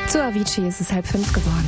Zu Avicii ist es 4:30 geworden.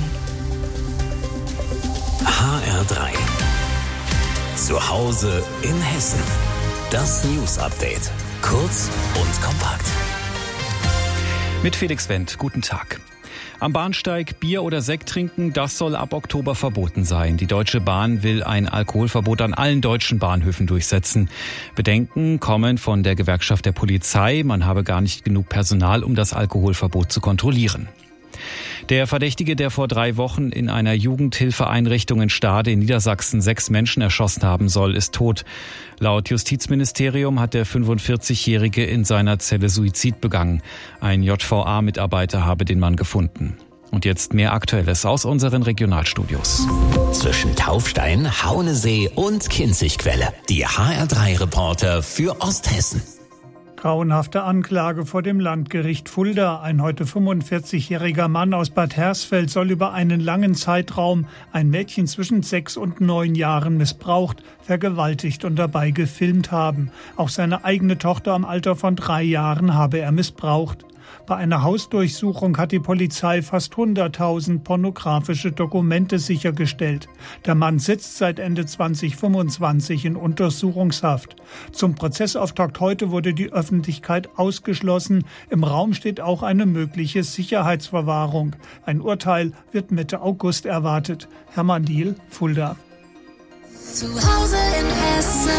HR3. Zu Hause in Hessen. Das News-Update. Kurz und kompakt. Mit Felix Wendt, guten Tag. Am Bahnsteig Bier oder Sekt trinken, das soll ab Oktober verboten sein. Die Deutsche Bahn will ein Alkoholverbot an allen deutschen Bahnhöfen durchsetzen. Bedenken kommen von der Gewerkschaft der Polizei. Man habe gar nicht genug Personal, um das Alkoholverbot zu kontrollieren. Der Verdächtige, der vor 3 Wochen in einer Jugendhilfeeinrichtung in Stade in Niedersachsen 6 Menschen erschossen haben soll, ist tot. Laut Justizministerium hat der 45-Jährige in seiner Zelle Suizid begangen. Ein JVA-Mitarbeiter habe den Mann gefunden. Und jetzt mehr Aktuelles aus unseren Regionalstudios. Zwischen Taufstein, Haunesee und Kinzigquelle. Die HR3-Reporter für Osthessen. Grauenhafte Anklage vor dem Landgericht Fulda. Ein heute 45-jähriger Mann aus Bad Hersfeld soll über einen langen Zeitraum ein Mädchen zwischen 6 und 9 Jahren missbraucht, vergewaltigt und dabei gefilmt haben. Auch seine eigene Tochter im Alter von 3 Jahren habe er missbraucht. Bei einer Hausdurchsuchung hat die Polizei fast 100.000 pornografische Dokumente sichergestellt. Der Mann sitzt seit Ende 2025 in Untersuchungshaft. Zum Prozessauftakt heute wurde die Öffentlichkeit ausgeschlossen. Im Raum steht auch eine mögliche Sicherheitsverwahrung. Ein Urteil wird Mitte August erwartet. Hermann Diel, Fulda. Zu Hause in Hessen.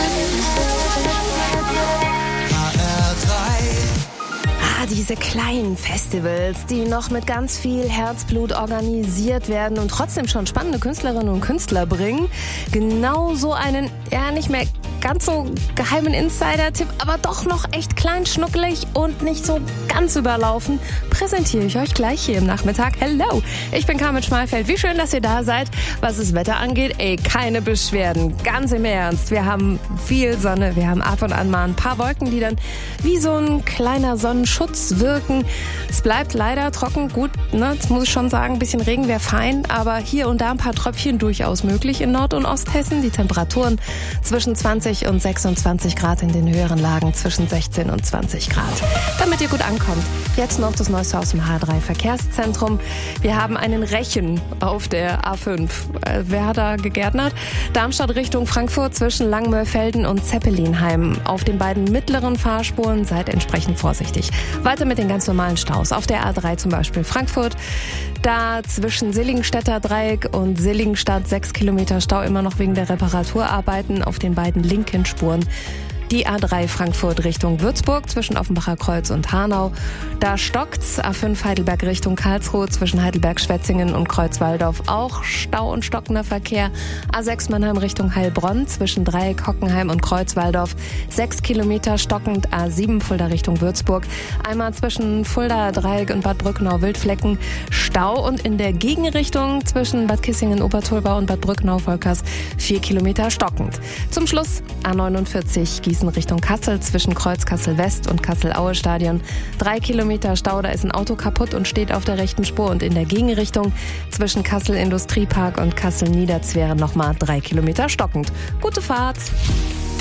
Diese kleinen Festivals, die noch mit ganz viel Herzblut organisiert werden und trotzdem schon spannende Künstlerinnen und Künstler bringen. Genau so einen, nicht mehr ganz so geheimen Insider-Tipp, aber doch noch echt klein, schnuckelig und nicht so ganz überlaufen, präsentiere ich euch gleich hier im Nachmittag. Hello, ich bin Carmen Schmalfeld. Wie schön, dass ihr da seid. Was das Wetter angeht, keine Beschwerden. Ganz im Ernst. Wir haben viel Sonne, wir haben ab und an mal ein paar Wolken, die dann wie so ein kleiner Sonnenschutz wirken. Es bleibt leider trocken. Gut, das muss ich schon sagen, ein bisschen Regen wäre fein, aber hier und da ein paar Tröpfchen durchaus möglich in Nord- und Osthessen. Die Temperaturen zwischen 20 und 26 Grad, in den höheren Lagen zwischen 16 und 20 Grad. Damit ihr gut ankommt, jetzt noch das Neueste aus dem H3 Verkehrszentrum. Wir haben einen Rechen auf der A5. Wer hat da gegärtnert? Darmstadt Richtung Frankfurt zwischen Langmörfelden und Zeppelinheim. Auf den beiden mittleren Fahrspuren seid entsprechend vorsichtig. Weiter mit den ganz normalen Staus. Auf der A3 zum Beispiel Frankfurt. Da zwischen Sillingstädter Dreieck und Sillingstadt 6 Kilometer Stau, immer noch wegen der Reparaturarbeiten auf den beiden linken Spuren. Die A3 Frankfurt Richtung Würzburg zwischen Offenbacher Kreuz und Hanau. Da stockt's. A5 Heidelberg Richtung Karlsruhe zwischen Heidelberg-Schwetzingen und Kreuzwaldorf auch Stau und stockender Verkehr. A6 Mannheim Richtung Heilbronn zwischen Dreieck, Hockenheim und Kreuzwaldorf 6 Kilometer stockend. A7 Fulda Richtung Würzburg. Einmal zwischen Fulda Dreieck und Bad Brücknau-Wildflecken Stau und in der Gegenrichtung zwischen Bad Kissingen-Obertolbau und Bad Brücknau-Volkers 4 Kilometer stockend. Zum Schluss A49 Gießen Richtung Kassel zwischen Kreuz Kassel-West und Kassel-Aue-Stadion. 3 Kilometer Stau, da ist ein Auto kaputt und steht auf der rechten Spur. Und in der Gegenrichtung zwischen Kassel-Industriepark und Kassel-Niederzweren nochmal 3 Kilometer stockend. Gute Fahrt!